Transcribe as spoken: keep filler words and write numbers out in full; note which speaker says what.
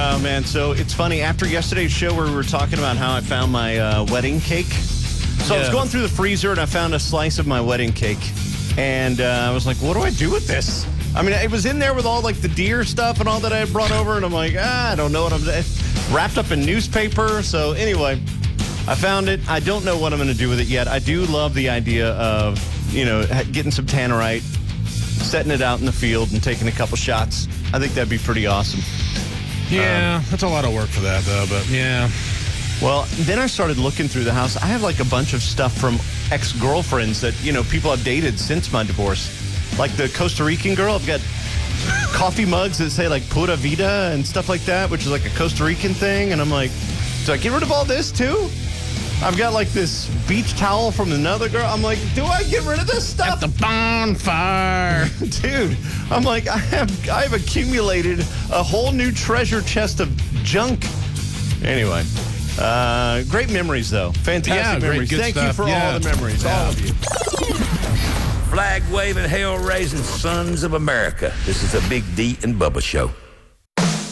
Speaker 1: Oh, man. So it's funny. After yesterday's show where we were talking about how I found my uh, wedding cake. So yeah. I was going through the freezer and I found a slice of my wedding cake. And uh, I was like, what do I do with this? I mean, it was in there with all like the deer stuff and all that I had brought over. And I'm like, ah, I don't know what I'm doing. Wrapped up in newspaper. So anyway, I found it. I don't know what I'm going to do with it yet. I do love the idea of, you know, getting some tannerite, setting it out in the field and taking a couple shots. I think that'd be pretty awesome.
Speaker 2: Yeah,
Speaker 1: um,
Speaker 2: that's a lot of work for that, though, but yeah.
Speaker 1: Well, then I started looking through the house. I have like a bunch of stuff from ex-girlfriends that, you know, people I've dated since my divorce. Like the Costa Rican girl, I've got coffee mugs that say like Pura Vida and stuff like that, which is like a Costa Rican thing. And I'm like, do I get rid of all this too? I've got like this beach towel from another girl. I'm like, do I get rid of this stuff?
Speaker 2: At the bonfire.
Speaker 1: Dude, I'm like, I have I've accumulated a whole new treasure chest of junk. Anyway, uh, great memories, though. Fantastic
Speaker 2: yeah,
Speaker 1: memories.
Speaker 2: Great,
Speaker 1: Thank
Speaker 2: stuff.
Speaker 1: you for
Speaker 2: yeah.
Speaker 1: all the memories, yeah. all of you.
Speaker 3: Flag-waving, hell-raising sons of America. This is a Big D and Bubba show.